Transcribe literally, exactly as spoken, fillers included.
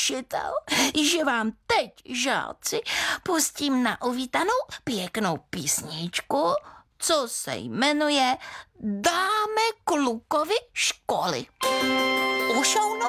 učitel, že vám teď, žáci, pustím na uvítanou pěknou písničku, co se jmenuje Dáme klukovi školy. Ušou